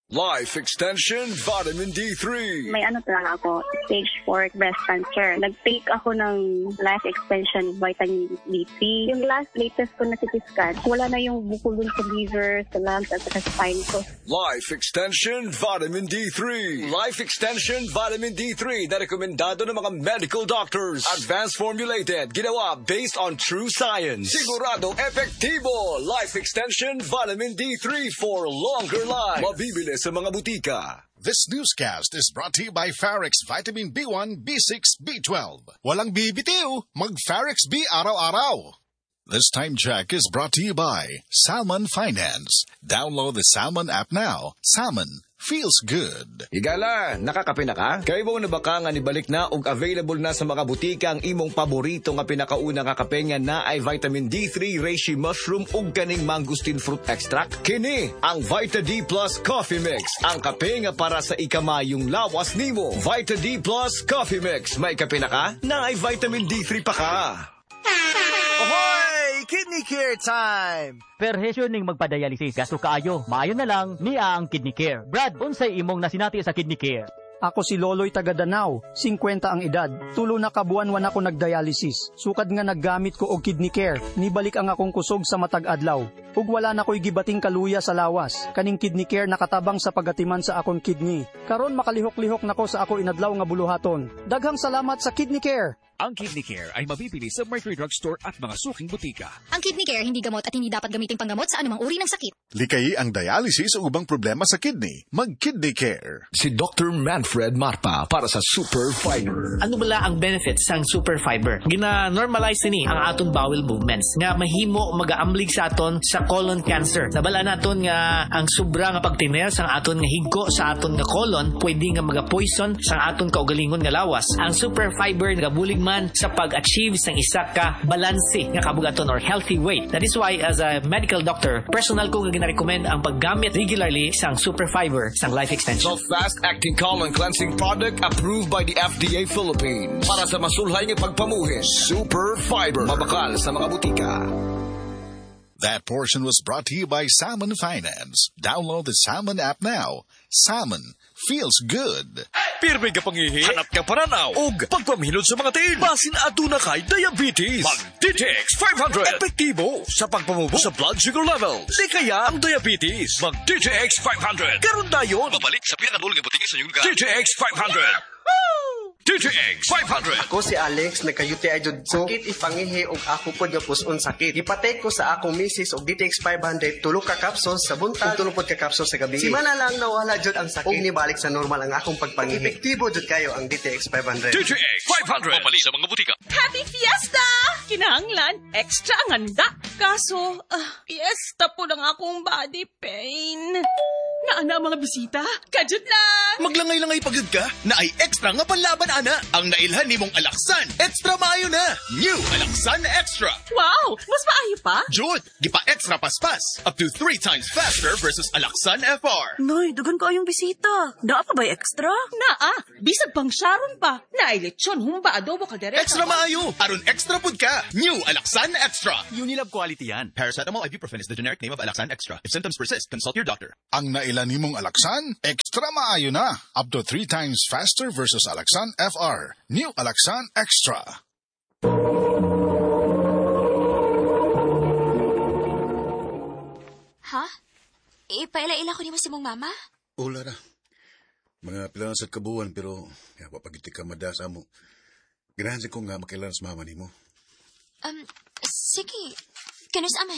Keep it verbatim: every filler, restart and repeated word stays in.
Life Extension Vitamin D three. May ano talaga ako, stage four breast cancer. Nag-take ako ng Life Extension Vitamin D three. Yung last latest ko na C T scan, wala na yung bukol dun sa liver, sa lungs, at sa spine ko. Life Extension Vitamin D three. Life Extension Vitamin D three na rekomendado ng mga medical doctors. Advanced formulated, ginawa based on true science. Sigurado epektibo. Life Extension Vitamin D three for longer life. Mabibili sa mga butika. This newscast is brought to you by Farex Vitamin B one, B six, B twelve. Walang bibitiw, mag-Farex B araw-araw. This time check is brought to you by Salmon Finance. Download the Salmon app now. Salmon feels good. Higala, nakakape na ka? Kaya mo na baka nga nibalik na ug available na sa mga butika ang imong paborito nga pinakauna nga kape nga na ay vitamin D three, reishi mushroom ug kaning mangosteen fruit extract? Kini ang Vita D Plus Coffee Mix, ang kape nga para sa ikamayong lawas nimo. Vita D Plus Coffee Mix, may kape na ka? Na ay vitamin D three pa ka. Ahoy! Kidney Care time! Perhesyo ning magpadialysis. Gasto kaayo. Maayo na lang niya ang Kidney Care. Brad, unsay imong nasinati sa Kidney Care? Ako si Loloy taga Danau, fifty ang edad. Tulo na kabuan-wan ako nagdialysis. Sukad nga naggamit ko og Kidney Care. Nibalik ang akong kusog sa matag adlaw. Ug wala na ko'y gibating kaluya sa lawas. Kaning Kidney Care nakatabang sa pagatiman sa akong kidney. Karon makalihok-lihok nako sa ako inadlaw nga buluhaton. Daghang salamat sa Kidney Care. Ang Kidney Care ay mabibili sa Mercury Drugstore at mga suking butika. Ang Kidney Care hindi gamot at hindi dapat gamiting panggamot sa anumang uri ng sakit. Likayi ang dialysis o ubang problema sa kidney. Mag-Kidney Care. Si Doctor Manfred Marpa para sa Super Fiber. Ano bala ang benefits sang Super Fiber? Gina-normalize ni ang aton bowel movements nga mahimo magaamblig sa aton sa colon cancer. Nabala naton nga ang sobra nga pagtiner sa aton nga higko sa aton nga colon pwede nga magapoison sa aton kaugalingon nga lawas. Ang Super Fiber nagabulig man sa pag-achieve sang isa ka balanse nga kabugaton or healthy weight. That is why as a medical doctor, personal ko nga gina-recommend ang paggamit regularly sang Super Fiber sang Life Extension. So fast-acting colon cleansing product approved by the F D A Philippines para sa masulhay nga pagpamuhi. Super Fiber, mabakal sa mga butika. That portion was brought to you by Salmon Finance. Download the Salmon app now. Salmon feels good. Pirmi ka pangihi, hanap ka paranaw, ug pagpamilod sa mga tiil. Basin aduna kay diabetes. Mag-D T X five hundred. Epektibo sa pagpamubo sa blood sugar levels. Di kaya ang diabetes. Mag-D T X five hundred. Karon dayon. Babalik sa pinakadulong nga butingin sa iyong lugar. D T X five hundred. D T X five hundred. Ako si Alex, nagka-U T I jud sakit ipangihi og ako pod nga puson sakit. Ipatay ko sa akong misis og D T X five hundred tulo ka capsules sa buntag ug tulo pod ka capsules sa gabi. Si mana lang nawala jud ang sakit ug nibalik sa normal ang akong pagpangihi. Epektibo jud kayo ang D T X five hundred. D T X five hundred. Babalik sa mga butika. Happy Fiesta! Kinahanglan, extra ang handa. Kaso, uh, fiesta po ng akong body pain. Naana ang mga bisita? Kajut lang! Maglangay-langay pagod ka na ay extra nga panlaban, ana. Ang nailhan ni mong Alaksan, extra maayo na. New Alaksan Extra. Wow! Mas maayo pa? Jud, gipa extra paspas. Up to three times faster versus Alaksan F R. Noy, dugan ko yung bisita. Naa pa ba extra? Naa. Bisag pang Sharon pa. Nailitsyon, humba adobo kaldereta. Extra maayo. Aron extra pud ka. New Alaksan Extra. Unilab quality yan. Paracetamol ibuprofen is the generic name of Alaksan Extra. If symptoms persist, consult your doctor. Ang nailan nimong Alaksan, extra maayo na. Up to three times faster versus Alaksan F R. New Alaksan Extra. Ha? Ipaila-ila ko ni mo si mong mama? Ula na. Mga pilang sa kabuan pero ya, papagiti ka madasa mo. Ganahan ko nga makailan sa mama ni mo. Um, sige. Kanus aman?